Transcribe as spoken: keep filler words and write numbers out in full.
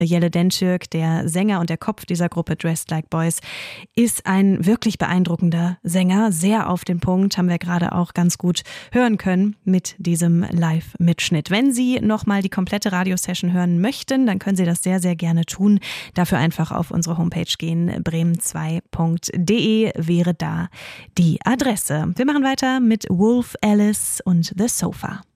Jelle Dentürk, der Sänger und der Kopf dieser Gruppe Dressed Like Boys, ist ein wirklich beeindruckender Sänger. Sehr auf den Punkt, haben wir gerade auch ganz gut hören können mit diesem Live-Mitschnitt. Wenn Sie nochmal die komplette Radiosession hören möchten, dann können Sie das sehr, sehr gerne tun. Dafür einfach auf unsere Homepage gehen. bremen zwei punkt de wäre da die Adresse. Wir machen weiter mit Wolf Alice und The Sofa.